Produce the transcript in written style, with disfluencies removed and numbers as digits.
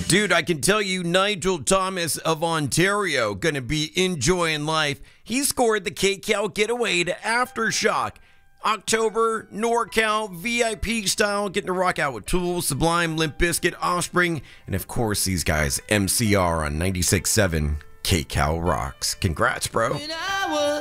Dude, I can tell you Nigel Thomas of Ontario going to be enjoying life. He scored the KCal getaway to Aftershock. October, NorCal, VIP style, getting to rock out with Tool, Sublime, Limp Bizkit, Offspring, and of course these guys, MCR on 96.7 KCal Rocks. Congrats, bro.